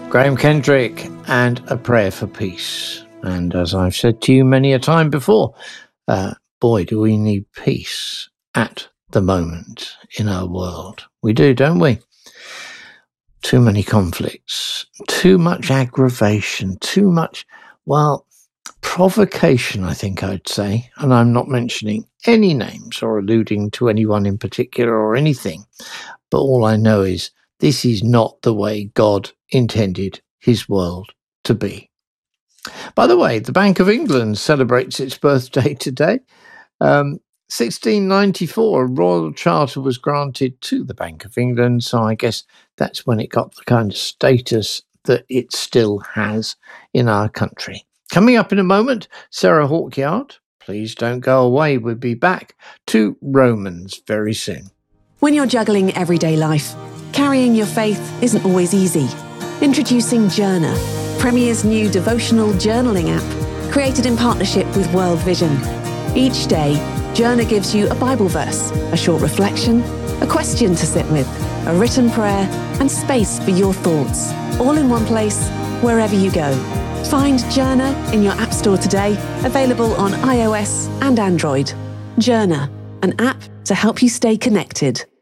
Graham Kendrick and A Prayer for Peace. And as I've said to you many a time before, boy, do we need peace at the moment in our world. We do, don't we? Too many conflicts, too much aggravation, too much, provocation, I think I'd say. And I'm not mentioning any names or alluding to anyone in particular or anything. But all I know is this is not the way God intended his world to be. By the way, the Bank of England celebrates its birthday today. 1694, a royal charter was granted to the Bank of England, so I guess that's when it got the kind of status that it still has in our country. Coming up in a moment, Sarah Hawkyard. Please don't go away. We'll be back to Romans very soon. When you're juggling everyday life, carrying your faith isn't always easy. Introducing Journer, Premier's new devotional journaling app, created in partnership with World Vision. Each day, Journer gives you a Bible verse, a short reflection, a question to sit with, a written prayer, and space for your thoughts, all in one place, wherever you go. Find Journer in your App Store today, available on iOS and Android. Journer, an app to help you stay connected.